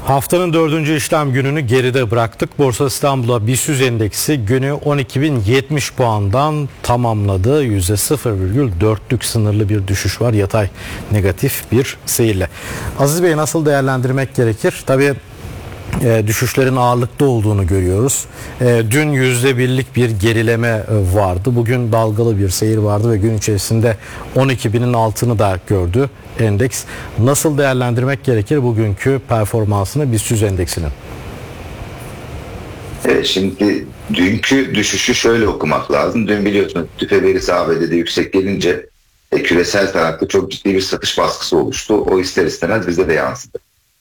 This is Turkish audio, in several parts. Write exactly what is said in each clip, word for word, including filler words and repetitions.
Haftanın dördüncü işlem gününü geride bıraktık. Borsa İstanbul'a BIST endeksi günü on iki bin yetmiş puandan tamamladı. yüzde sıfır virgül dörtlük sınırlı bir düşüş var. Yatay negatif bir seyirle. Aziz Bey, nasıl değerlendirmek gerekir? Tabii e, düşüşlerin ağırlıkta olduğunu görüyoruz. E, dün yüzde birlik bir gerileme e, vardı. Bugün dalgalı bir seyir vardı ve gün içerisinde on iki binin altını da gördü endeks. Nasıl değerlendirmek gerekir bugünkü performansını BIST endeksinin? E, şimdi dünkü düşüşü şöyle okumak lazım. Dün biliyorsunuz tüfe verisi A B D'de yüksek gelince e, küresel tarafta çok ciddi bir satış baskısı oluştu. O ister istemez bize de yansıdı.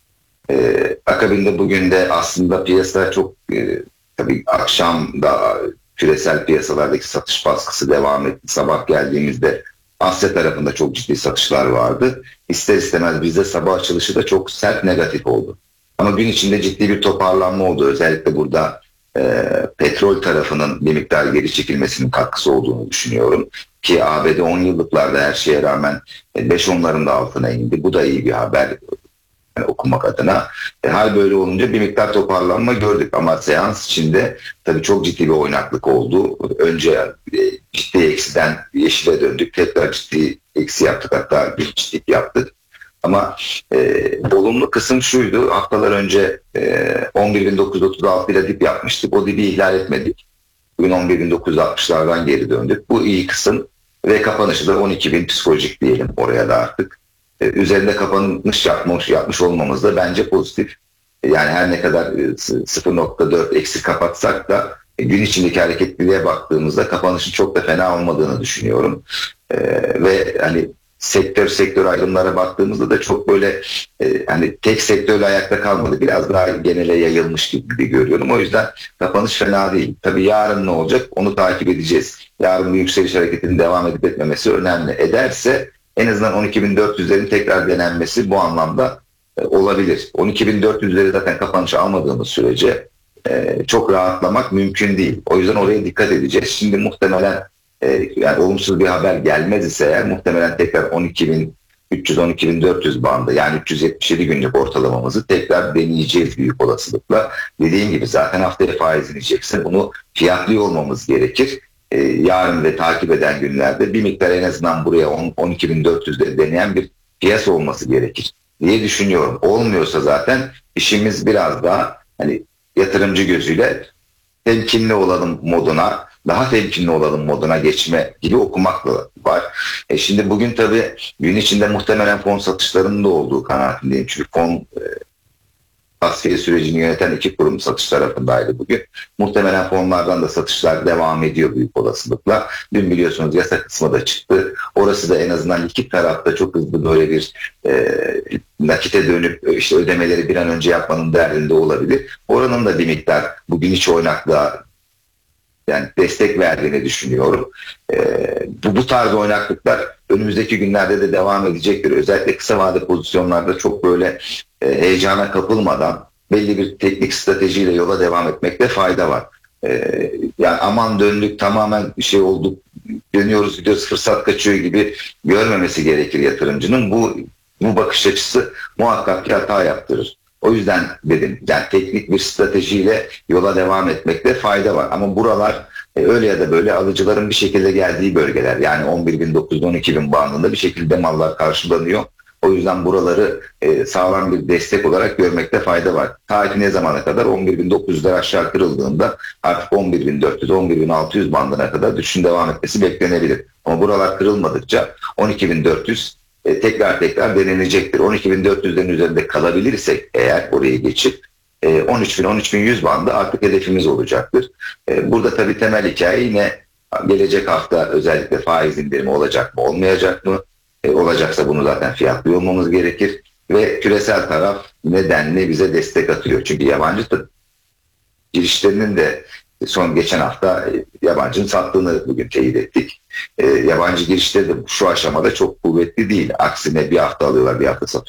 E, akabinde bugün de aslında piyasa çok e, tabii akşam da küresel piyasalardaki satış baskısı devam etti. Sabah geldiğimizde Asya tarafında çok ciddi satışlar vardı. İster istemez bizde sabah açılışı da çok sert negatif oldu. Ama gün içinde ciddi bir toparlanma oldu. Özellikle burada e, petrol tarafının bir miktar geri çekilmesinin katkısı olduğunu düşünüyorum. Ki A B D on yıllıklarda her şeye rağmen beş onların da altına indi. Bu da iyi bir haber. Yani okumak adına. E, hal böyle olunca bir miktar toparlanma gördük ama seans içinde tabii çok ciddi bir oynaklık oldu. Önce e, ciddi eksiden yeşile döndük. Tekrar ciddi eksi yaptık, hatta bir ciddi yaptık. Ama e, olumlu kısım şuydu. Haftalar önce e, on bir bin dokuz yüz otuz altı ile dip yapmıştık. O dibi ihlal etmedik. Bugün on bir bin dokuz yüz altmışlardan geri döndük. Bu iyi kısım ve kapanışı da on iki bin psikolojik diyelim oraya da artık. Üzerinde kapanış yapmış, yapmış olmamız da bence pozitif. Yani her ne kadar sıfır nokta dört eksi kapatsak da gün içindeki hareketliliğe baktığımızda kapanışın çok da fena olmadığını düşünüyorum. Ee, ve hani sektör sektör ayrımlara baktığımızda da çok böyle e, hani tek sektörle ayakta kalmadı. Biraz daha genele yayılmış gibi görüyorum. O yüzden kapanış fena değil. Tabii yarın ne olacak onu takip edeceğiz. Yarın bir yükseliş hareketinin devam edip etmemesi önemli. Ederse en azından on iki bin dört yüzlerin tekrar denenmesi bu anlamda e, olabilir. on iki bin dört yüzleri zaten kapanışı almadığımız sürece e, çok rahatlamak mümkün değil. O yüzden oraya dikkat edeceğiz. Şimdi muhtemelen e, yani olumsuz bir haber gelmez ise eğer muhtemelen tekrar on iki bin üç yüz on iki bin dört yüz bandı, yani üç yüz yetmiş yedi günlük ortalamamızı tekrar deneyeceğiz büyük olasılıkla. Dediğim gibi zaten haftaya faiz ineceksin. Bunu fiyatlıyor olmamız gerekir. Ee, yarın ve takip eden günlerde bir miktar en azından buraya on iki bin dört yüzde deneyen bir piyasa olması gerekir diye düşünüyorum. Olmuyorsa zaten işimiz biraz daha hani yatırımcı gözüyle temkinli olalım moduna, daha temkinli olalım moduna geçme gibi okumakla var. E şimdi bugün tabii gün içinde muhtemelen fon satışlarının da olduğu kanaatindeyim. Çünkü fon e, tasfiye sürecini yöneten iki kurum satış tarafındaydı bugün. Muhtemelen fonlardan da satışlar devam ediyor büyük olasılıkla. Dün biliyorsunuz yasa kısmı da çıktı. Orası da en azından iki tarafta çok hızlı böyle bir e, nakite dönüp işte ödemeleri bir an önce yapmanın derdinde olabilir. Oranın da bir miktar bugün hiç oynaklığa yani destek verdiğini düşünüyorum. E, bu, bu tarz oynaklıklar önümüzdeki günlerde de devam edecektir. Özellikle kısa vade pozisyonlarda çok böyle e, heyecana kapılmadan belli bir teknik stratejiyle yola devam etmekte fayda var. E, yani aman döndük tamamen bir şey olduk, dönüyoruz gidiyoruz fırsat kaçıyor gibi görmemesi gerekir yatırımcının. Bu, bu bakış açısı muhakkak bir hata yaptırır. O yüzden dedim yani teknik bir stratejiyle yola devam etmekte fayda var. Ama buralar e, öyle ya da böyle alıcıların bir şekilde geldiği bölgeler. Yani on bir bin dokuz yüz on iki bin bandında bir şekilde mallar karşılanıyor. O yüzden buraları e, sağlam bir destek olarak görmekte fayda var. Ta ki ne zamana kadar on bir bin dokuz yüzler aşağı kırıldığında artık on bir bin dört yüz on bir bin altı yüz bandına kadar düşüşün devam etmesi beklenebilir. Ama buralar kırılmadıkça on iki bin dört yüz E, tekrar tekrar denenecektir. on iki bin dört yüzlerin üzerinde kalabilirsek eğer oraya geçip e, on üç bin on üç bin yüz bandı artık hedefimiz olacaktır. E, burada tabii temel hikaye yine gelecek hafta özellikle faiz indirimi olacak mı olmayacak mı? E, olacaksa bunu zaten fiyatlıyor olmamız gerekir ve küresel taraf nedenle bize destek atıyor. Çünkü yabancı da girişlerinin de son geçen hafta yabancının sattığını bugün teyit ettik. E, yabancı girişleri de şu aşamada çok kuvvetli değil. Aksine bir hafta alıyorlar, bir hafta satıyorlar.